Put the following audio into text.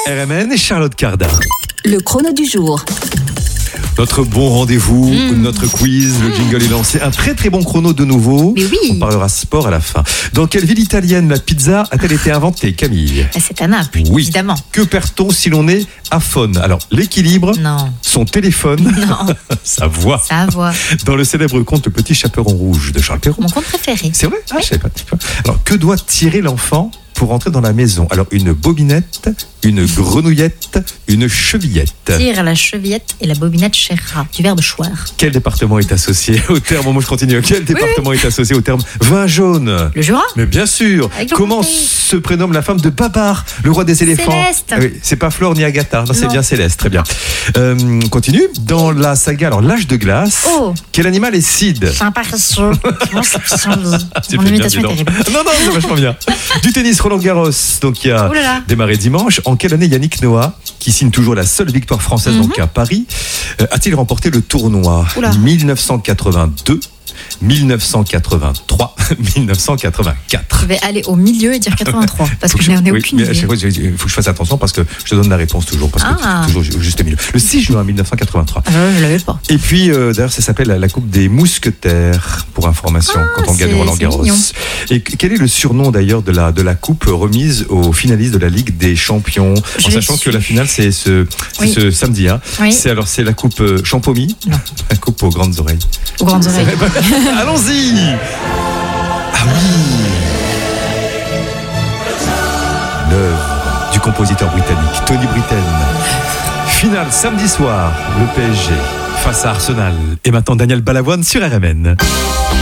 RMN et Charlotte Cardin. Le chrono du jour. Notre bon rendez-vous, notre quiz, le jingle est lancé. Un très très bon chrono de nouveau. Mais oui. On parlera sport à la fin. Dans quelle ville italienne la pizza a-t-elle été inventée, Camille? C'est à Naples, Oui. évidemment. Que perd-on si l'on est aphone? Alors, l'équilibre, Non. son téléphone, Non. sa voix. Ça va. Dans le célèbre conte Le Petit Chaperon Rouge de Charles Perrault. Mon compte préféré. C'est vrai? Ah, je savais pas. Alors, que doit tirer l'enfant pour entrer dans la maison? Alors, une bobinette, une grenouillette, une chevillette. Tire la chevillette et la bobinette chérera. Du verbe choir. Quel département est associé au terme, moi je continue, quel département est associé au terme vin jaune? Le Jura. Mais bien sûr. Avec le Comment comté. se prénomme la femme de Babar, le roi des éléphants? Céleste. Oui, c'est pas Flore ni Agatha, non, c'est Non. bien Céleste, très bien. On continue. Dans la saga, alors l'âge de glace, Oh. quel animal est Sid? C'est un paresseux. Mon Tu imitation fais bien, est dis donc. terrible. Non, c'est vachement bien. Du tennis, Roland Garros, donc qui a Ouh là là. démarré dimanche. En quelle année Yannick Noah, qui signe toujours la seule victoire française donc à Paris, a-t-il remporté le tournoi? Oula. 1982, 1983, 1984. Je vais aller au milieu et dire 83. Parce que je n'en ai Oui, aucune mais à chaque idée. fois, il faut que je fasse attention parce que je te donne la réponse toujours, parce que Ah. c'est toujours au juste milieu. Le 6 juin 1983. Ah, je l'avais pas. Et puis, d'ailleurs, ça s'appelle la Coupe des Mousquetaires, pour information, quand on gagne c'est- Roland c'est Garros. mignon. Et quel est le surnom d'ailleurs de la Coupe remise aux finalistes de la Ligue des Champions? En Je sachant l'ai que su. la finale, c'est Oui. ce samedi. Hein. Oui. C'est la Coupe Champomy, Non. la Coupe aux grandes oreilles. Aux grandes oreilles. Allons-y! Ah oui! L'œuvre du compositeur britannique Tony Britten. Finale samedi soir, le PSG face à Arsenal. Et maintenant Daniel Balavoine sur RMN.